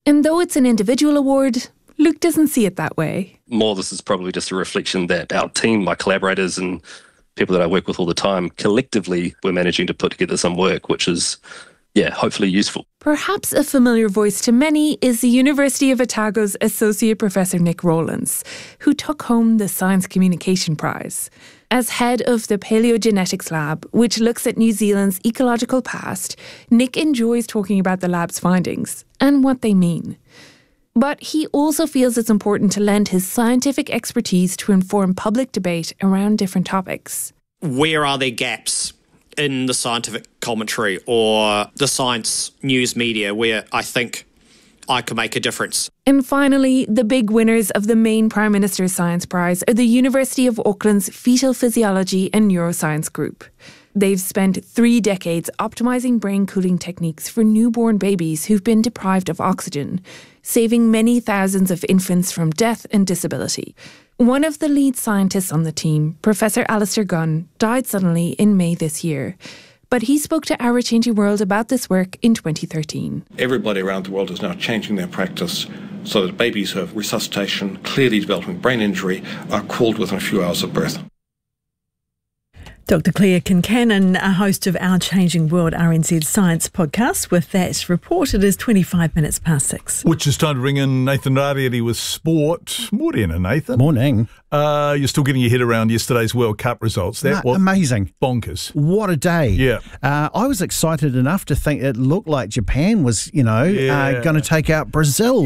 And though it's an individual award, Luke doesn't see it that way. More, this is probably just a reflection that our team, my collaborators and people that I work with all the time, collectively, we're managing to put together some work which is, hopefully useful. Perhaps a familiar voice to many is the University of Otago's Associate Professor Nick Rowlands, who took home the Science Communication Prize. As head of the Paleogenetics Lab, which looks at New Zealand's ecological past, Nick enjoys talking about the lab's findings and what they mean. But he also feels it's important to lend his scientific expertise to inform public debate around different topics. Where are there gaps in the scientific commentary or the science news media where I think I can make a difference? And finally, the big winners of the main Prime Minister's Science Prize are the University of Auckland's Fetal Physiology and Neuroscience Group. They've spent 3 decades optimising brain cooling techniques for newborn babies who've been deprived of oxygen, saving many thousands of infants from death and disability. One of the lead scientists on the team, Professor Alistair Gunn, died suddenly in May this year. But he spoke to Our Changing World about this work in 2013. Everybody around the world is now changing their practice so that babies who have resuscitation, clearly developing brain injury, are called within a few hours of birth. Dr. Claire Kincannon, a host of Our Changing World RNZ Science podcast. With that report, it is 25 minutes past 6. Which is time to bring in Nathan Rarieri with sport. Morning, Nathan. Morning. You're still getting your head around yesterday's World Cup results. That was amazing. Bonkers. What a day. Yeah. I was excited enough to think it looked like Japan was, going to take out Brazil.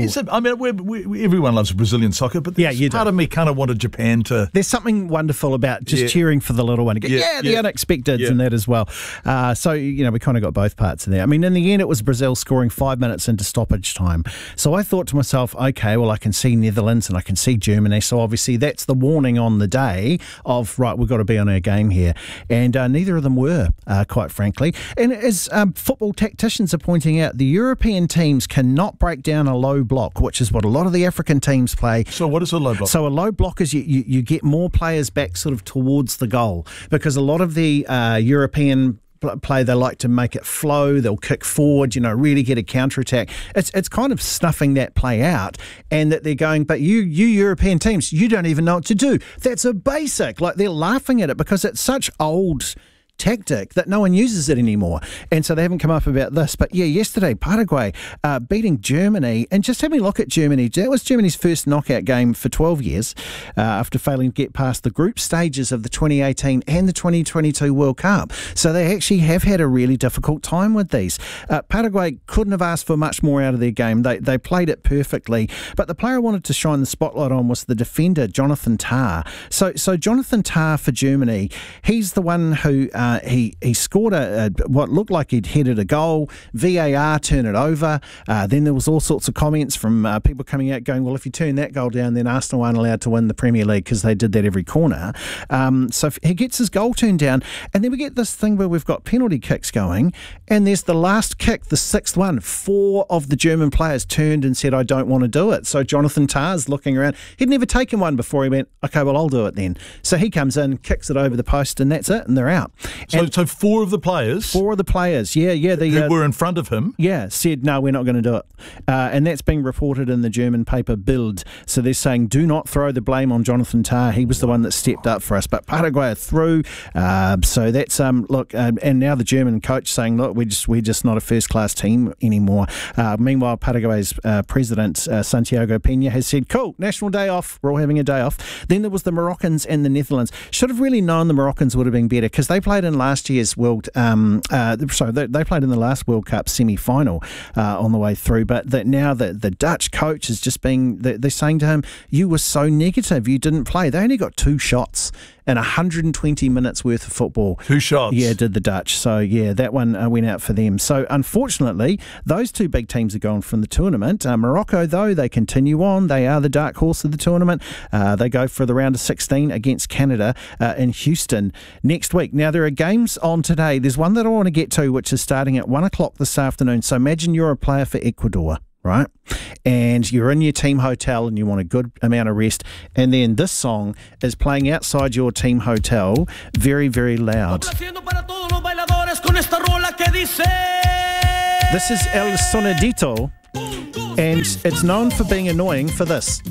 Everyone loves Brazilian soccer, but part of me kind of wanted Japan to... There's something wonderful about just cheering for the little one. The unexpecteds and that as well. So, we kind of got both parts in there. I mean, in the end, it was Brazil scoring 5 minutes into stoppage time. So I thought to myself, okay, well, I can see Netherlands and I can see Germany. So obviously that's the warning on the day of, right, we've got to be on our game here. And neither of them were, quite frankly. And as football tacticians are pointing out, the European teams cannot break down a low block, which is what a lot of the African teams play. So what is a low block? So a low block is you get more players back sort of towards the goal, because a lot of the European play, they like to make it flow, they'll kick forward, really get a counter-attack. It's kind of snuffing that play out, and that they're going, but you European teams, you don't even know what to do. That's a basic. Like, they're laughing at it because it's such old tactic that no one uses it anymore, and so they haven't come up about this. But yesterday Paraguay beating Germany, and just having a look at Germany, that was Germany's first knockout game for 12 years after failing to get past the group stages of the 2018 and the 2022 World Cup. So they actually have had a really difficult time with these. Paraguay couldn't have asked for much more out of their game. They played it perfectly, but the player I wanted to shine the spotlight on was the defender Jonathan Tah. So Jonathan Tah for Germany, he's the one who he scored what looked like he'd headed a goal. VAR turned it over. Then there was all sorts of comments from people coming out going, well, if you turn that goal down, then Arsenal aren't allowed to win the Premier League because they did that every corner. So he gets his goal turned down. And then we get this thing where we've got penalty kicks going, and there's the last kick, the 6th one. 4 of the German players turned and said, I don't want to do it. So Jonathan Tah's looking around. He'd never taken one before. He went, okay, well, I'll do it then. So he comes in, kicks it over the post, and that's it, and they're out. So 4 of the players? 4 of the players, who were in front of him? Yeah, said, no, we're not going to do it. And that's being reported in the German paper Bild. So they're saying, do not throw the blame on Jonathan Tah. He was the one that stepped up for us. But Paraguay are through. So that's, and now the German coach saying, look, we're just not a first-class team anymore. Meanwhile, Paraguay's president, Santiago Peña, has said, cool, national day off. We're all having a day off. Then there was the Moroccans and the Netherlands. Should have really known the Moroccans would have been better, because they played in last year's they played in the last World Cup semi-final on the way through, but that now the Dutch coach is just they're saying to him, you were so negative, you didn't play. They only got 2 shots in 120 minutes worth of football. 2 shots? Yeah, did the Dutch. So, that one went out for them. So, unfortunately, those 2 big teams are gone from the tournament. Morocco, though, they continue on. They are the dark horse of the tournament. They go for the round of 16 against Canada in Houston next week. Now, there are games on today. There's one that I want to get to, which is starting at 1 o'clock this afternoon. So, imagine you're a player for Ecuador, right? And you're in your team hotel and you want a good amount of rest, and then this song is playing outside your team hotel very, very loud. This is El Sonidito And it's known for being annoying for this.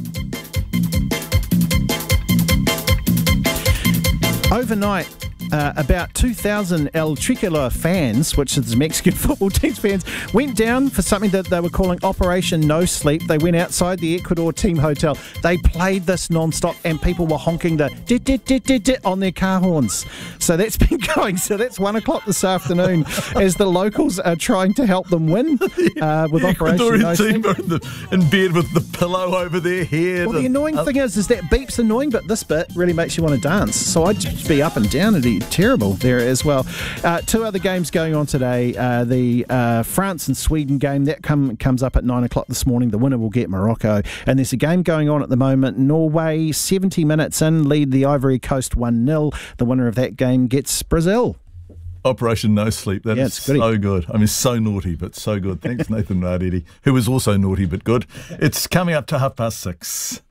Overnight, about 2,000 El Tricolor fans, which is the Mexican football team's fans, went down for something that they were calling Operation No Sleep. They went outside the Ecuador team hotel. They played this non-stop and people were honking the dit, dit, dit, dit, dit on their car horns. So that's been going. So that's 1 o'clock this afternoon as the locals are trying to help them win with Operation No Sleep. Team are in bed with the pillow over their head. Well, the annoying thing is that beep's annoying, but this bit really makes you want to dance. So I'd just be up and down and be terrible there as well. 2 other games going on today. The France and Sweden game, that comes up at 9 o'clock this morning. The winner will get Morocco. And there's a game going on at the moment. Norway, 70 minutes in, lead the Ivory Coast 1-0. The winner of that game gets Brazil. Operation No Sleep. That is so good. I mean, so naughty, but so good. Thanks, Nathan Radidi, who was also naughty but good. It's coming up to 6:30.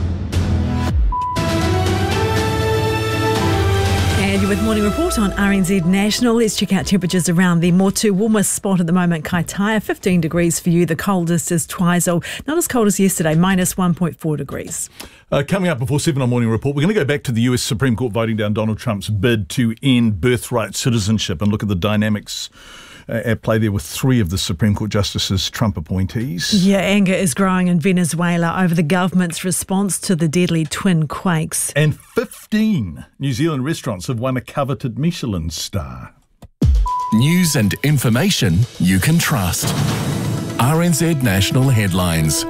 And you're with Morning Report on RNZ National. Let's check out temperatures around the Motu warmest spot at the moment, Kaitaia, 15 degrees for you. The coldest is Twizel, not as cold as yesterday, minus 1.4 degrees. Coming up before 7 on Morning Report, we're going to go back to the US Supreme Court voting down Donald Trump's bid to end birthright citizenship and look at the dynamics at play there with 3 of the Supreme Court justices, Trump appointees. Yeah, anger is growing in Venezuela over the government's response to the deadly twin quakes. And 15 New Zealand restaurants have won a coveted Michelin star. News and information you can trust. RNZ National Headlines.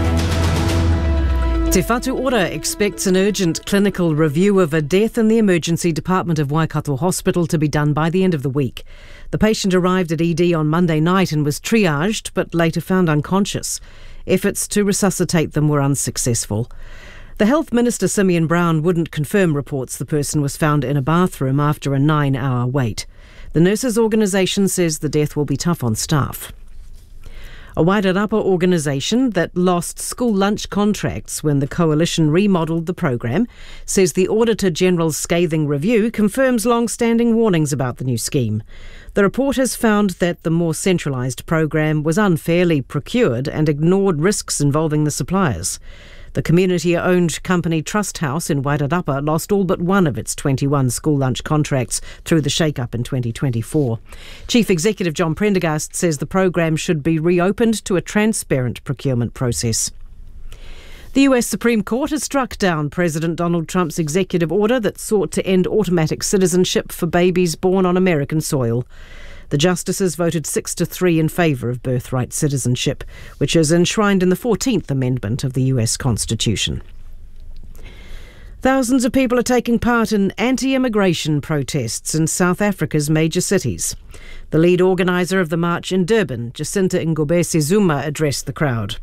Te Whatu Ora expects an urgent clinical review of a death in the emergency department of Waikato Hospital to be done by the end of the week. The patient arrived at ED on Monday night and was triaged, but later found unconscious. Efforts to resuscitate them were unsuccessful. The Health Minister, Simeon Brown, wouldn't confirm reports the person was found in a bathroom after a 9-hour wait. The nurses' organisation says the death will be tough on staff. A Wairarapa organisation that lost school lunch contracts when the coalition remodelled the program says the Auditor General's scathing review confirms long-standing warnings about the new scheme. The report has found that the more centralised program was unfairly procured and ignored risks involving the suppliers. The community-owned company Trust House in Wairarapa lost all but one of its 21 school lunch contracts through the shake-up in 2024. Chief Executive John Prendergast says the program should be reopened to a transparent procurement process. The US Supreme Court has struck down President Donald Trump's executive order that sought to end automatic citizenship for babies born on American soil. The justices voted 6-3 in favour of birthright citizenship, which is enshrined in the 14th Amendment of the US Constitution. Thousands of people are taking part in anti-immigration protests in South Africa's major cities. The lead organiser of the march in Durban, Jacinta Ngobese Zuma, addressed the crowd.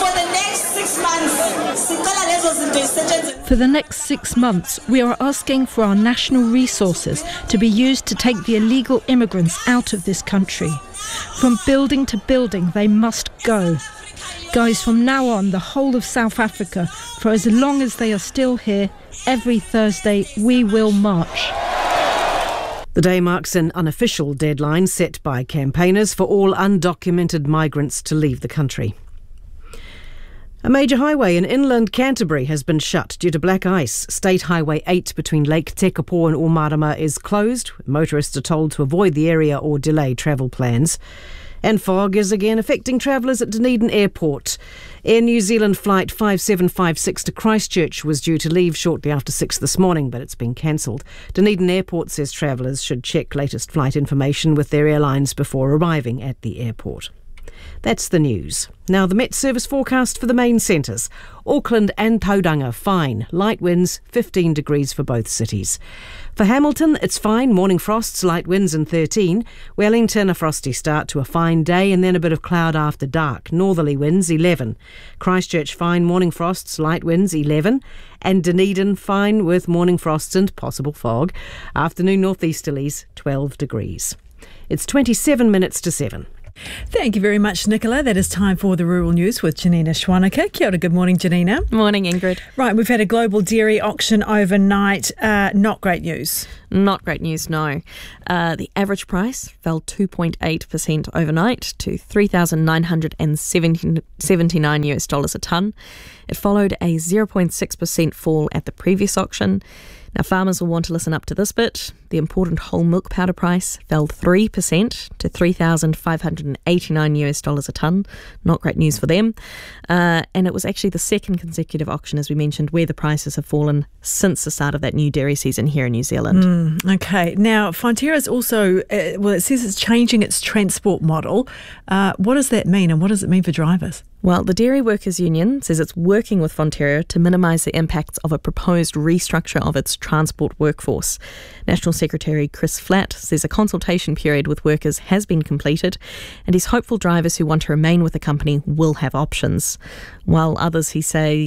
For the next 6 months, we are asking for our national resources to be used to take the illegal immigrants out of this country. From building to building, they must go. Guys, from now on, the whole of South Africa, for as long as they are still here, every Thursday we will march. The day marks an unofficial deadline set by campaigners for all undocumented migrants to leave the country. A major highway in inland Canterbury has been shut due to black ice. State Highway 8 between Lake Tekapo and Omarama is closed. Motorists are told to avoid the area or delay travel plans. And fog is again affecting travellers at Dunedin Airport. Air New Zealand flight 5756 to Christchurch was due to leave shortly after 6 this morning, but it's been cancelled. Dunedin Airport says travellers should check latest flight information with their airlines before arriving at the airport. That's the news. Now the Met Service forecast for the main centres. Auckland and Tauranga, fine. Light winds, 15 degrees for both cities. For Hamilton, it's fine. Morning frosts, light winds and 13. Wellington, a frosty start to a fine day and then a bit of cloud after dark. Northerly winds, 11. Christchurch, fine. Morning frosts, light winds, 11. And Dunedin, fine with morning frosts and possible fog. Afternoon northeasterlies, 12 degrees. It's 27 minutes to 7. Thank you very much, Nicola. That is time for the Rural News with Janina Schwaneke. Kia ora, good morning, Janina. Morning, Ingrid. Right, we've had a global dairy auction overnight. Not great news. Not great news, no. The average price fell 2.8% overnight to $3,979 a tonne. It followed a 0.6% fall at the previous auction. Now, farmers will want to listen up to this bit. The important whole milk powder price fell 3% to $3,589 a tonne. Not great news for them. And it was actually the second consecutive auction, as we mentioned, where the prices have fallen since the start of that new dairy season here in New Zealand. Okay. Now, Fonterra is also, it says it's changing its transport model. What does that mean, and what does it mean for drivers? Well, the Dairy Workers Union says it's working with Fonterra to minimise the impacts of a proposed restructure of its transport workforce. National Secretary Chris Flatt says a consultation period with workers has been completed, and he's hopeful drivers who want to remain with the company will have options, while others, he says,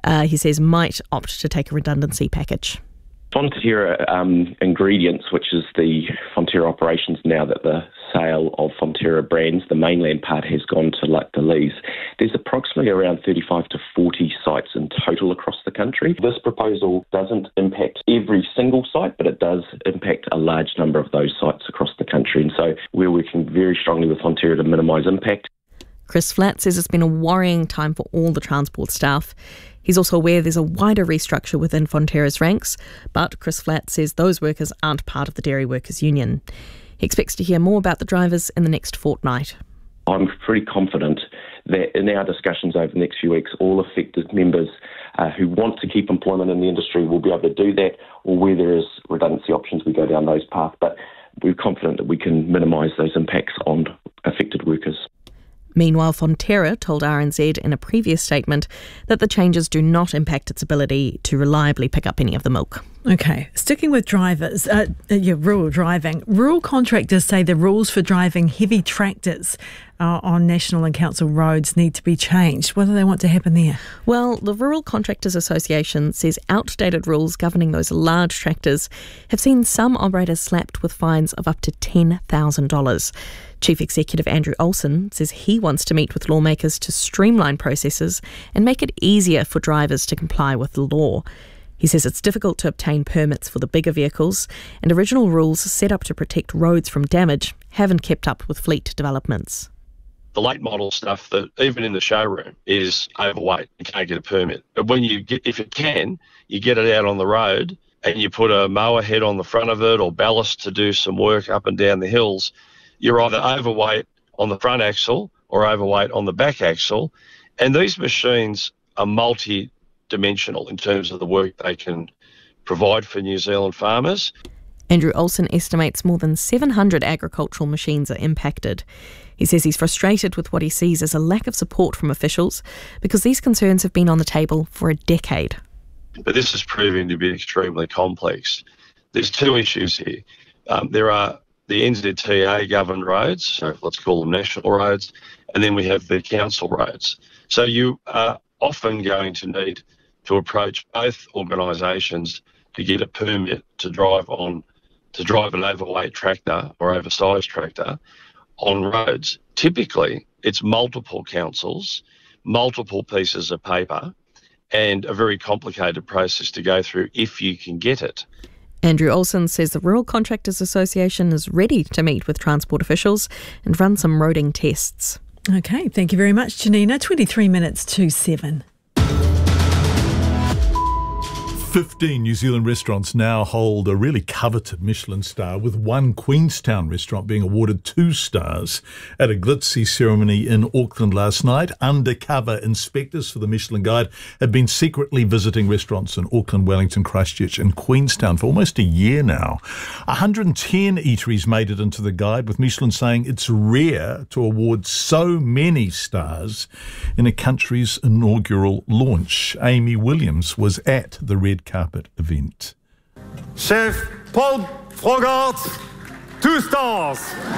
might opt to take a redundancy package. Fonterra Ingredients, which is the Fonterra operations now that the sale of Fonterra brands, the mainland part has gone to Lac de Lys. There's approximately around 35 to 40 sites in total across the country. This proposal doesn't impact every single site, but it does impact a large number of those sites across the country. And so we're working very strongly with Fonterra to minimise impact. Chris Flatt says it's been a worrying time for all the transport staff. He's also aware there's a wider restructure within Fonterra's ranks, but Chris Flatt says those workers aren't part of the Dairy Workers Union. He expects to hear more about the drivers in the next fortnight. I'm pretty confident that in our discussions over the next few weeks, all affected members who want to keep employment in the industry will be able to do that, or where there is redundancy options, we go down those paths. But we're confident that we can minimise those impacts on affected workers. Meanwhile, Fonterra told RNZ in a previous statement that the changes do not impact its ability to reliably pick up any of the milk. Okay, sticking with drivers, rural driving. Rural contractors say the rules for driving heavy tractors on national and council roads need to be changed. What do they want to happen there? Well, the Rural Contractors Association says outdated rules governing those large tractors have seen some operators slapped with fines of up to $10,000. Chief Executive Andrew Olsen says he wants to meet with lawmakers to streamline processes and make it easier for drivers to comply with the law. He says it's difficult to obtain permits for the bigger vehicles, and original rules set up to protect roads from damage haven't kept up with fleet developments. The late model stuff that even in the showroom is overweight. You can't get a permit. But when you get, if you can, you get it out on the road and you put a mower head on the front of it or ballast to do some work up and down the hills, you're either overweight on the front axle or overweight on the back axle. And these machines are multi-dimensional in terms of the work they can provide for New Zealand farmers. Andrew Olsen estimates more than 700 agricultural machines are impacted. He says he's frustrated with what he sees as a lack of support from officials because these concerns have been on the table for a decade. But this is proving to be extremely complex. There's two issues here. There are the NZTA governed roads, so let's call them national roads, and then we have the council roads. So you are often going to need to approach both organisations to get a permit to drive an overweight tractor or oversized tractor on roads. Typically, it's multiple councils, multiple pieces of paper, and a very complicated process to go through if you can get it. Andrew Olsen says the Rural Contractors Association is ready to meet with transport officials and run some roading tests. Okay, thank you very much, Janina. 23 minutes to 7. 15 New Zealand restaurants now hold a really coveted Michelin star, with one Queenstown restaurant being awarded 2 stars at a glitzy ceremony in Auckland last night. Undercover inspectors for the Michelin Guide have been secretly visiting restaurants in Auckland, Wellington, Christchurch and Queenstown for almost a year now. 110 eateries made it into the Guide, with Michelin saying it's rare to award so many stars in a country's inaugural launch. Amy Williams was at the red carpet event. Chef Paul Frogart, 2 stars.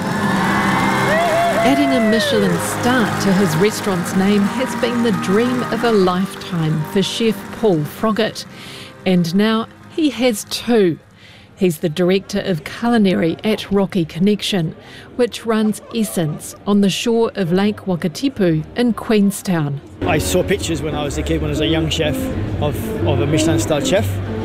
Adding a Michelin star to his restaurant's name has been the dream of a lifetime for Chef Paul Frogart. And now he has 2. He's the director of culinary at Rocky Connection, which runs Essence on the shore of Lake Wakatipu in Queenstown. I saw pictures when I was a kid, when I was a young chef, of a Michelin-star chef,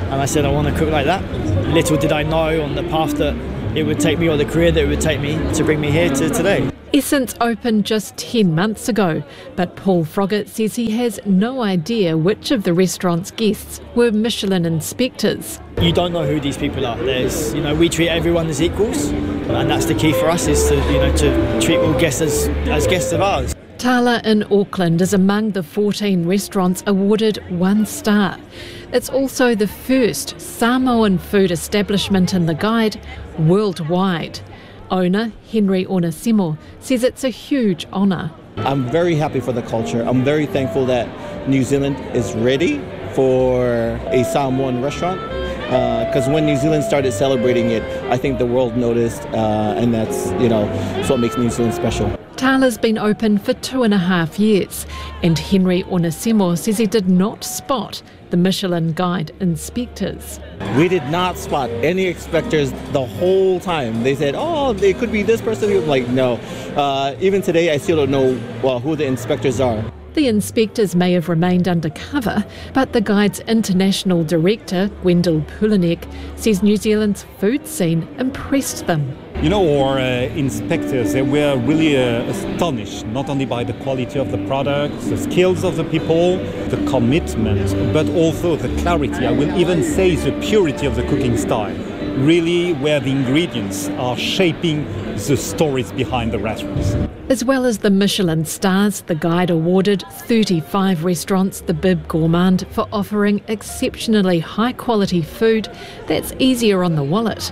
And I said, I want to cook like that. Little did I know on the path that it would take me, or the career that it would take me to bring me here to today. Essence opened just 10 months ago, but Paul Froggatt says he has no idea which of the restaurant's guests were Michelin inspectors. You don't know who these people are. We treat everyone as equals, and that's the key for us, is to treat all guests as guests of ours. Tala in Auckland is among the 14 restaurants awarded 1 star. It's also the first Samoan food establishment in the guide worldwide. Owner Henry Onesimo says it's a huge honour. I'm very happy for the culture. I'm very thankful that New Zealand is ready for a Samoan restaurant, because when New Zealand started celebrating it, I think the world noticed, and that's what makes New Zealand special. Tala's been open for 2.5 years, and Henry Onesimo says he did not spot the Michelin Guide inspectors. We did not spot any inspectors the whole time. They said, they could be this person. We were like, no. Even today, I still don't know who the inspectors are. The inspectors may have remained undercover, but the Guide's international director, Wendell Pulinek, says New Zealand's food scene impressed them. Our inspectors, they were really astonished, not only by the quality of the products, the skills of the people, the commitment, but also the clarity, I will even say the purity of the cooking style. Really where the ingredients are shaping the stories behind the restaurants. As well as the Michelin stars, the Guide awarded 35 restaurants the Bib Gourmand for offering exceptionally high-quality food that's easier on the wallet.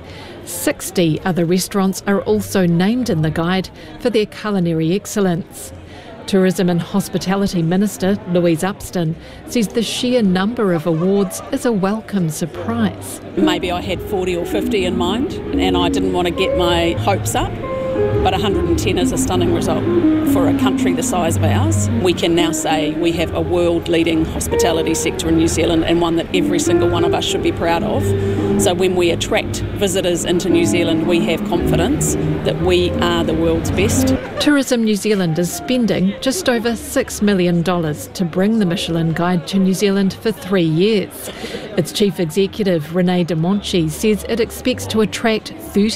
60 other restaurants are also named in the Guide for their culinary excellence. Tourism and Hospitality Minister Louise Upston says the sheer number of awards is a welcome surprise. Maybe I had 40 or 50 in mind, and I didn't want to get my hopes up. But 110 is a stunning result for a country the size of ours. We can now say we have a world-leading hospitality sector in New Zealand, and one that every single one of us should be proud of. So when we attract visitors into New Zealand, we have confidence that we are the world's best. Tourism New Zealand is spending just over $6 million to bring the Michelin Guide to New Zealand for 3 years. Its chief executive, Renee de Monchi, says it expects to attract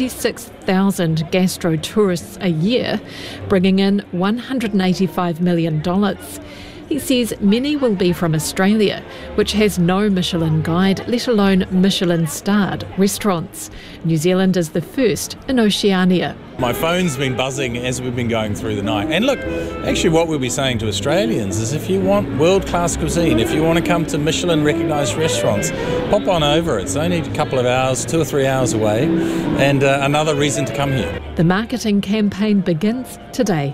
36,000 gastro-tourists a year, bringing in $185 million. He says many will be from Australia, which has no Michelin Guide, let alone Michelin-starred restaurants. New Zealand is the first in Oceania. My phone's been buzzing as we've been going through the night. And look, actually what we'll be saying to Australians is if you want world-class cuisine, if you want to come to Michelin-recognised restaurants, pop on over. It's only a couple of hours, 2 or 3 hours away, and another reason to come here. The marketing campaign begins today.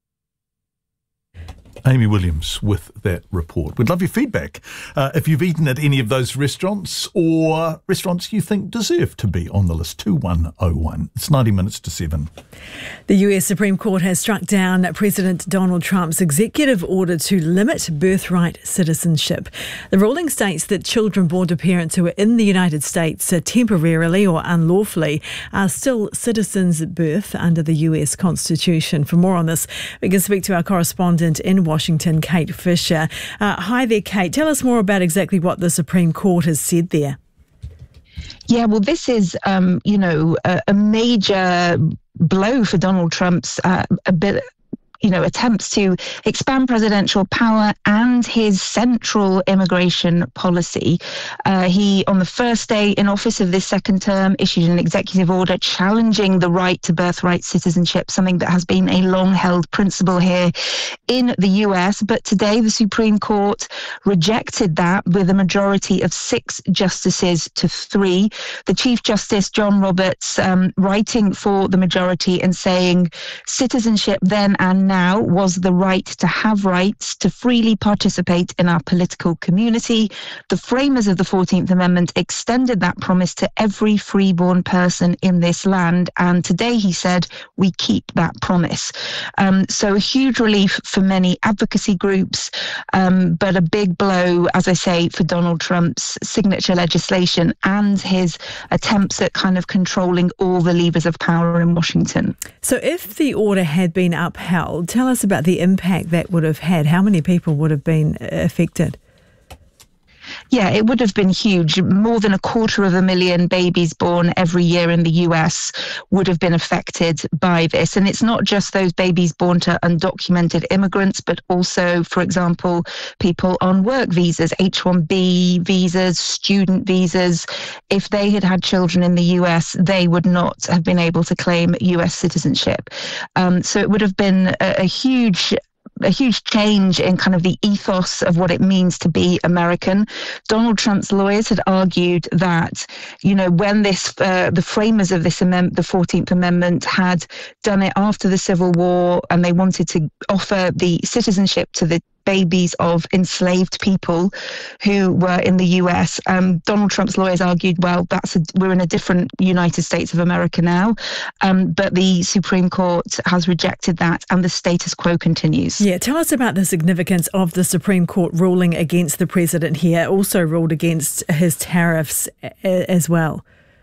Amy Williams with that report. We'd love your feedback. If you've eaten at any of those restaurants or restaurants you think deserve to be on the list, 2101. It's 90 minutes to 7. The US Supreme Court has struck down President Donald Trump's executive order to limit birthright citizenship. The ruling states that children born to parents who are in the United States temporarily or unlawfully are still citizens at birth under the US Constitution. For more on this, we can speak to our correspondent in Washington, Kate Fisher. Hi there, Kate. Tell us more about exactly what the Supreme Court has said there. Yeah, well, this is, a major blow for Donald Trump's attempts to expand presidential power and his central immigration policy. He, on the first day in office of this second term, issued an executive order challenging the right to birthright citizenship, something that has been a long-held principle here in the US. But today, the Supreme Court rejected that with a majority of 6 justices to 3. The Chief Justice, John Roberts, writing for the majority and saying citizenship then and now was the right to have rights to freely participate in our political community. The framers of the 14th Amendment extended that promise to every freeborn person in this land. And today, he said, we keep that promise. So a huge relief for many advocacy groups, but a big blow, as I say, for Donald Trump's signature legislation and his attempts at kind of controlling all the levers of power in Washington. So if the order had been upheld, tell us about the impact that would have had. How many people would have been affected? Yeah, it would have been huge. More than 250,000 babies born every year in the US would have been affected by this. And it's not just those babies born to undocumented immigrants, but also, for example, people on work visas, H-1B visas, student visas. If they had had children in the US, they would not have been able to claim US citizenship. So it would have been a huge change in kind of the ethos of what it means to be American. Donald Trump's lawyers had argued that, when the framers of this amendment, the 14th Amendment, had done it after the Civil War, and they wanted to offer the citizenship to the babies of enslaved people who were in the US. Donald Trump's lawyers argued, well, we're in a different United States of America now, but the Supreme Court has rejected that, and the status quo continues. Yeah, tell us about the significance of the Supreme Court ruling against the president here, also ruled against his tariffs as well.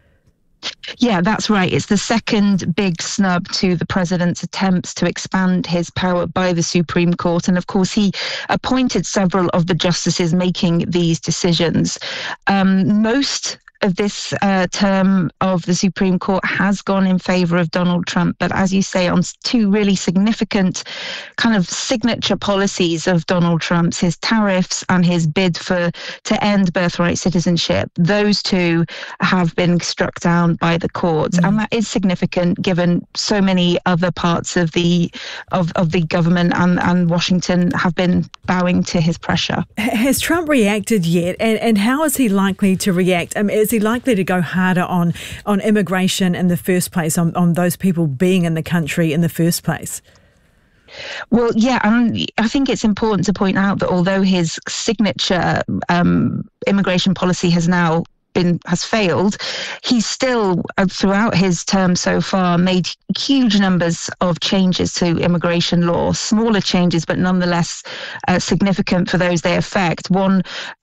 Yeah, that's right. It's the second big snub to the president's attempts to expand his power by the Supreme Court. And of course, he appointed several of the justices making these decisions. Most of this term of the Supreme Court has gone in favour of Donald Trump. But as you say, on two really significant kind of signature policies of Donald Trump's, his tariffs and his bid to end birthright citizenship, those two have been struck down by the courts. And that is significant given so many other parts of the government and Washington have been bowing to his pressure. Has Trump reacted yet? And how is he likely to react? Is he likely to go harder on immigration in the first place, on those people being in the country in the first place? Well, yeah, I think it's important to point out that although his signature immigration policy has failed, he's still, throughout his term so far, made huge numbers of changes to immigration law, smaller changes, but nonetheless significant for those they affect. One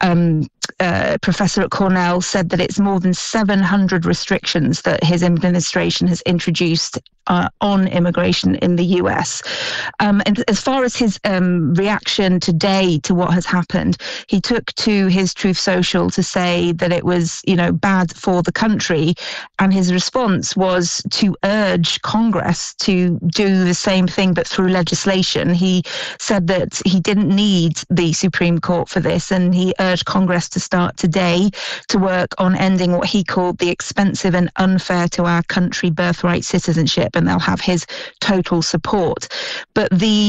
professor at Cornell said that it's more than 700 restrictions that his administration has introduced on immigration in the US. And as far as his reaction today to what has happened, he took to his Truth Social to say that it was, bad for the country. And his response was to urge Congress to do the same thing, but through legislation. He said that he didn't need the Supreme Court for this, and he urged Congress to start today to work on ending what he called the expensive and unfair to our country birthright citizenship, and they'll have his total support. But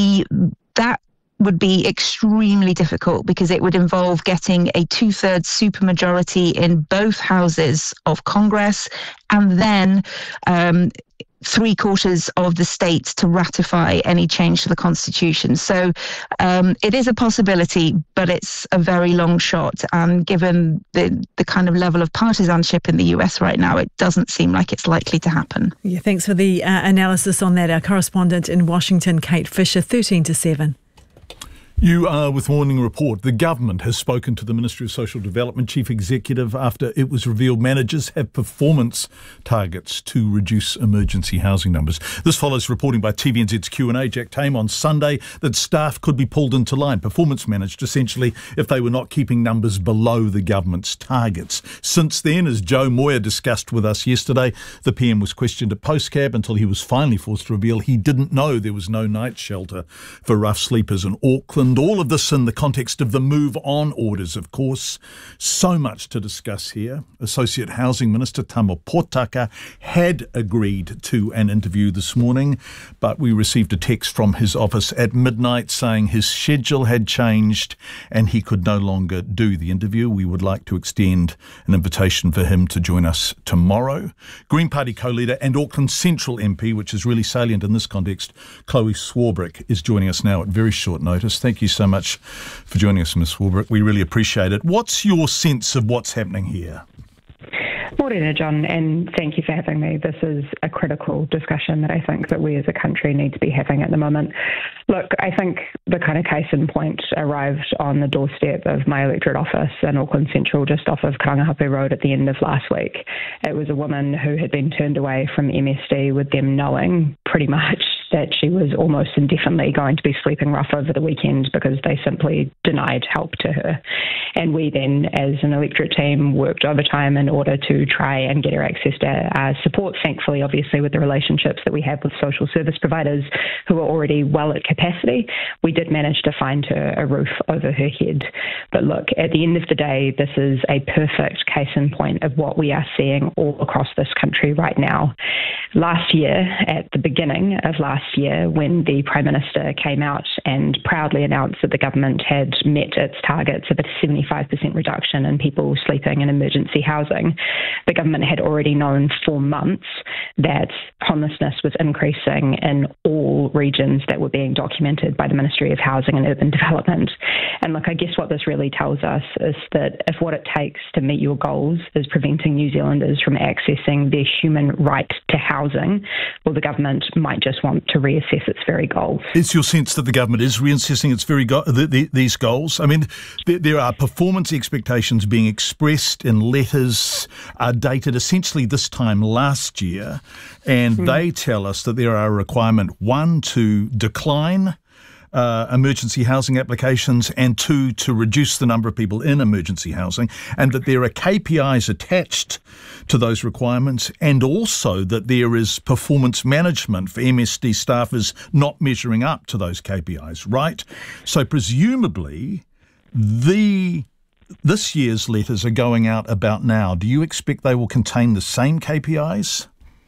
that would be extremely difficult because it would involve getting a 2/3 supermajority in both houses of Congress, and then 3/4 of the states to ratify any change to the Constitution. So it is a possibility, but it's a very long shot. And given the kind of level of partisanship in the US right now, it doesn't seem like it's likely to happen. Yeah, thanks for the analysis on that. Our correspondent in Washington, Kate Fisher, 13 to 7. You are with Morning Report. The government has spoken to the Ministry of Social Development Chief Executive after it was revealed managers have performance targets to reduce emergency housing numbers. This follows reporting by TVNZ's Q&A, Jack Tame, on Sunday that staff could be pulled into line, performance managed essentially, if they were not keeping numbers below the government's targets. Since then, as Joe Moyer discussed with us yesterday, the PM was questioned at Postcab until he was finally forced to reveal he didn't know there was no night shelter for rough sleepers in Auckland. All of this in the context of the Move On orders, of course. So much to discuss here. Associate Housing Minister Tamo Potaka had agreed to an interview this morning, but we received a text from his office at midnight saying his schedule had changed and he could no longer do the interview. We would like to extend an invitation for him to join us tomorrow. Green Party co-leader and Auckland Central MP, which is really salient in this context, Chloe Swarbrick, is joining us now at very short notice. Thank you so much for joining us, Ms. Swarbrick. We really appreciate it. What's your sense of what's happening here? Morning, John, and thank you for having me. This is a critical discussion that I think that we as a country need to be having at the moment. Look, I think the kind of case in point arrived on the doorstep of my electorate office in Auckland Central, just off of Karangahape Road at the end of last week. It was a woman who had been turned away from MSD with them knowing pretty much that she was almost indefinitely going to be sleeping rough over the weekend because they simply denied help to her. And we then, as an electorate team, worked overtime in order to try and get her access to support, thankfully, obviously, with the relationships that we have with social service providers who are already well at capacity. We did manage to find her a roof over her head. But look, at the end of the day, this is a perfect case in point of what we are seeing all across this country right now. Last year, at the beginning of last year, when the Prime Minister came out and proudly announced that the government had met its targets of a 75% reduction in people sleeping in emergency housing, the government had already known for months that homelessness was increasing in all regions that were being documented by the Ministry of Housing and Urban Development. And look, I guess what this really tells us is that if what it takes to meet your goals is preventing New Zealanders from accessing their human right to housing, well, the government might just want to reassess its very goals. Is your sense that the government is reassessing its very these goals? I mean, there are performance expectations being expressed in letters dated essentially this time last year, and they tell us that there are a requirement, 1, to decline emergency housing applications, and 2, to reduce the number of people in emergency housing, and that there are KPIs attached to those requirements, and also that there is performance management for MSD staffers not measuring up to those KPIs, right? So presumably this year's letters are going out about now. Do you expect they will contain the same KPIs?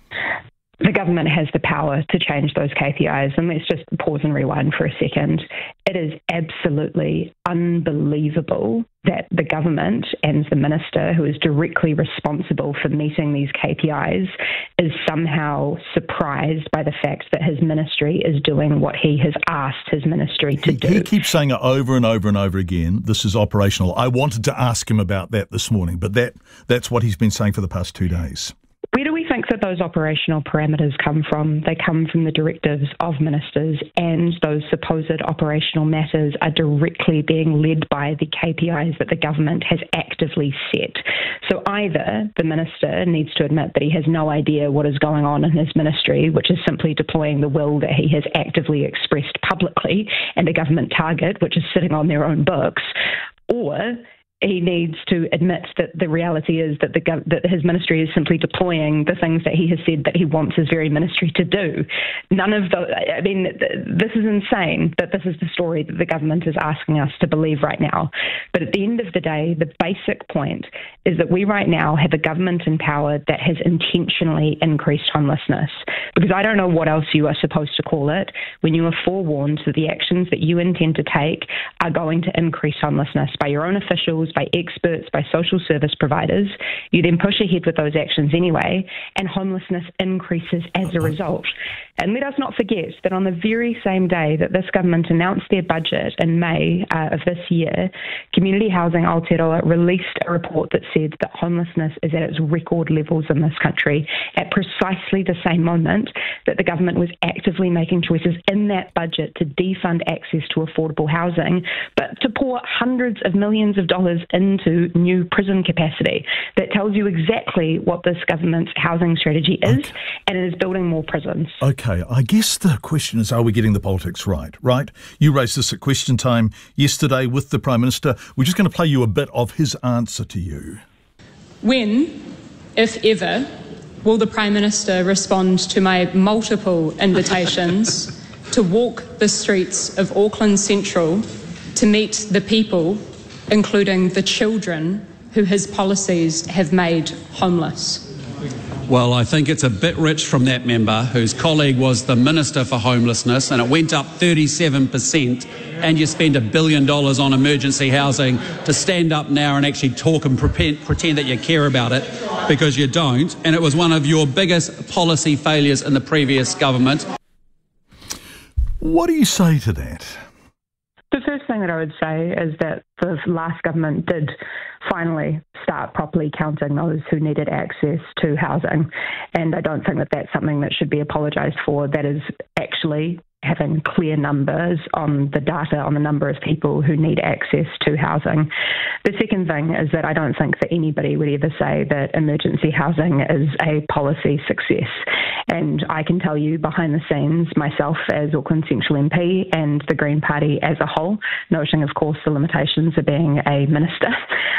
The government has the power to change those KPIs, and let's just pause and rewind for a second. It is absolutely unbelievable that the government and the minister who is directly responsible for meeting these KPIs is somehow surprised by the fact that his ministry is doing what he has asked his ministry to do. He keeps saying it over and over and over again, this is operational. I wanted to ask him about that this morning, but that's what he's been saying for the past 2 days. Where do we think that those operational parameters come from? They come from the directives of ministers, and those supposed operational matters are directly being led by the KPIs that the government has actively set. So either the minister needs to admit that he has no idea what is going on in his ministry, which is simply deploying the will that he has actively expressed publicly, and a government target which is sitting on their own books, or he needs to admit that the reality is that that his ministry is simply deploying the things that he has said that he wants his very ministry to do. None of those. I mean, this is insane that this is the story that the government is asking us to believe right now. But at the end of the day, the basic point is that we right now have a government in power that has intentionally increased homelessness. Because I don't know what else you are supposed to call it when you are forewarned that the actions that you intend to take are going to increase homelessness by your own officials, by experts, by social service providers. You then push ahead with those actions anyway, and homelessness increases as a result. And let us not forget that on the very same day that this government announced their budget in May of this year, Community Housing Aotearoa released a report that said that homelessness is at its record levels in this country at precisely the same moment that the government was actively making choices in that budget to defund access to affordable housing, but to pour hundreds of millions of dollars into new prison capacity. That tells you exactly what this government's housing strategy is, and it is building more prisons. Okay, I guess the question is, are we getting the politics right? You raised this at question time yesterday with the Prime Minister. We're just going to play you a bit of his answer to you. When, if ever, will the Prime Minister respond to my multiple invitations to walk the streets of Auckland Central to meet the people, including the children who his policies have made homeless? Well, I think it's a bit rich from that member whose colleague was the Minister for Homelessness, and it went up 37%, and you spend $1 billion on emergency housing to stand up now and actually talk and pretend that you care about it, because you don't. And it was one of your biggest policy failures in the previous government. What do you say to that? The first thing that I would say is that the last government did finally start properly counting those who needed access to housing. And I don't think that that's something that should be apologised for. That is actually having clear numbers on the data on the number of people who need access to housing. The second thing is that I don't think that anybody would ever say that emergency housing is a policy success. And I can tell you behind the scenes, myself as Auckland Central MP and the Green Party as a whole, noting of course the limitations of being a minister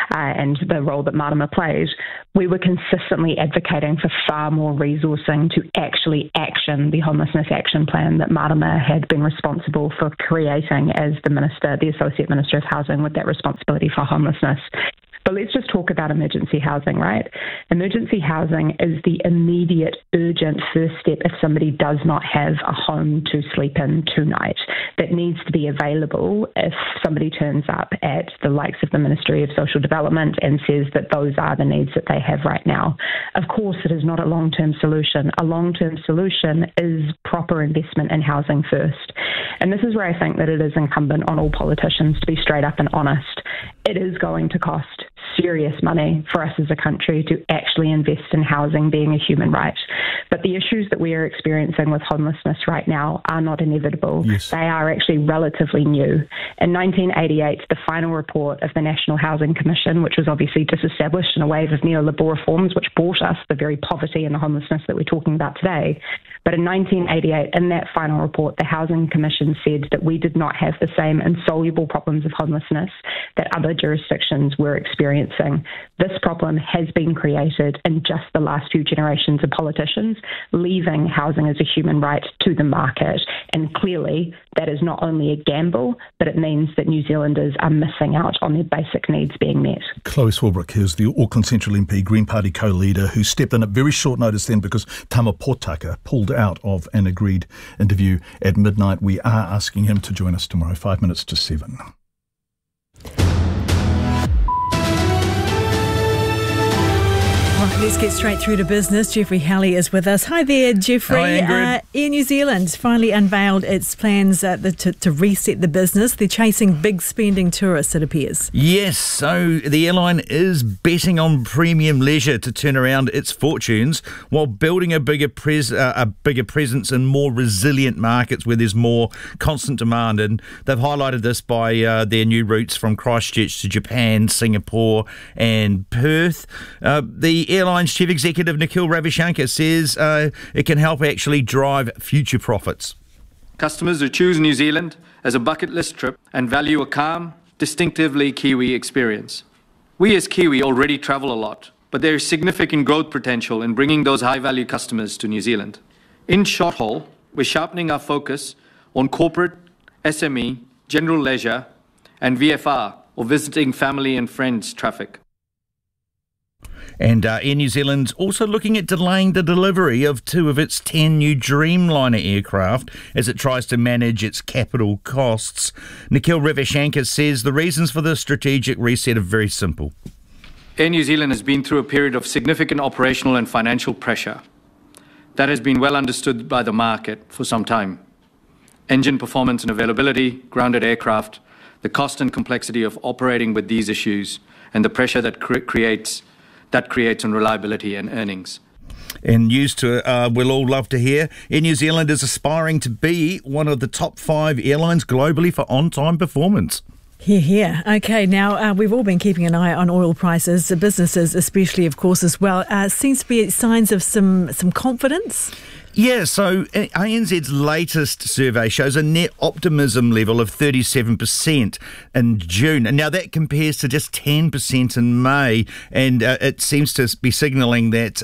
and the role that Marama plays, we were consistently advocating for far more resourcing to actually action the Homelessness Action Plan that Marama had been responsible for creating as the Minister, the Associate Minister of Housing, with that responsibility for homelessness. But let's just talk about emergency housing, right? Emergency housing is the immediate, urgent first step if somebody does not have a home to sleep in tonight. That needs to be available if somebody turns up at the likes of the Ministry of Social Development and says that those are the needs that they have right now. Of course, it is not a long-term solution. A long-term solution is proper investment in housing first. And this is where I think that it is incumbent on all politicians to be straight up and honest. It is going to cost serious money for us as a country to actually invest in housing being a human right. But the issues that we are experiencing with homelessness right now are not inevitable. Yes. They are actually relatively new. In 1988, the final report of the National Housing Commission, which was obviously disestablished in a wave of neoliberal reforms, which brought us the very poverty and the homelessness that we're talking about today. But in 1988, in that final report, the Housing Commission said that we did not have the same insoluble problems of homelessness that other jurisdictions were experiencing. This problem has been created in just the last few generations of politicians, leaving housing as a human right to the market. And clearly, that is not only a gamble, but it means that New Zealanders are missing out on their basic needs being met. Chloe Swarbrick is the Auckland Central MP, Green Party co-leader, who stepped in at very short notice then because Tama Potaka pulled out of an agreed interview at midnight. We are asking him to join us tomorrow, 5 minutes to 7. Right, let's get straight through to business. Jeffrey Halley is with us. Hi there, Jeffrey. Hi, Air New Zealand finally unveiled its plans to reset the business. They're chasing big spending tourists, it appears. Yes, so the airline is betting on premium leisure to turn around its fortunes while building a bigger presence in more resilient markets where there's more constant demand. And they've highlighted this by their new routes from Christchurch to Japan, Singapore and Perth. The airline's chief executive, Nikhil Ravishankar, says it can help actually drive future profits. Customers who choose New Zealand as a bucket list trip and value a calm, distinctively Kiwi experience. We as Kiwi already travel a lot, but there is significant growth potential in bringing those high-value customers to New Zealand. In short haul, we're sharpening our focus on corporate, SME, general leisure, and VFR, or visiting family and friends traffic. And Air New Zealand's also looking at delaying the delivery of 2 of its 10 new Dreamliner aircraft as it tries to manage its capital costs. Nikhil Ravishankar says the reasons for the strategic reset are very simple. Air New Zealand has been through a period of significant operational and financial pressure. That has been well understood by the market for some time. Engine performance and availability, grounded aircraft, the cost and complexity of operating with these issues, and the pressure that creates on reliability and earnings. And news we'll all love to hear. Air New Zealand is aspiring to be one of the top 5 airlines globally for on-time performance. Here. Okay, now we've all been keeping an eye on oil prices, businesses especially, of course, as well. Seems to be signs of some confidence. Yeah, so ANZ's latest survey shows a net optimism level of 37% in June. And now that compares to just 10% in May. And it seems to be signalling that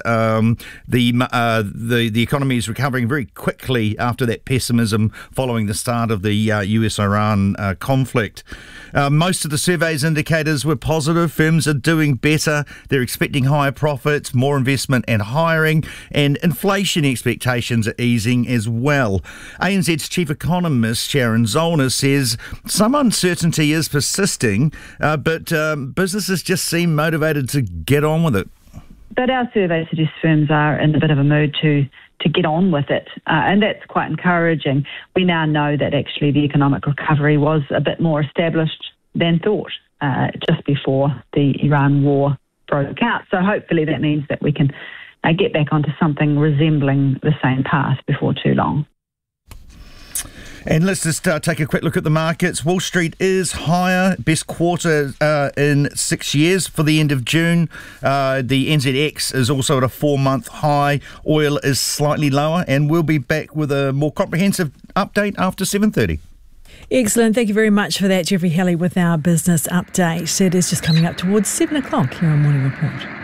the economy is recovering very quickly after that pessimism following the start of the US-Iran conflict. Most of the survey's indicators were positive. Firms are doing better. They're expecting higher profits, more investment and hiring, and inflation expectations are easing as well. ANZ's chief economist Sharon Zollner says some uncertainty is persisting, but businesses just seem motivated to get on with it. But our survey suggests firms are in a bit of a mood to get on with it, and that's quite encouraging. We now know that actually the economic recovery was a bit more established than thought just before the Iran war broke out. So hopefully that means that we can get back onto something resembling the same path before too long. And let's just take a quick look at the markets. Wall Street is higher, best quarter in 6 years for the end of June. The NZX is also at a 4-month high. Oil is slightly lower, and we'll be back with a more comprehensive update after 7:30. Excellent. Thank you very much for that, Jeffrey Helly, with our business update. It is just coming up towards 7 o'clock here on Morning Report.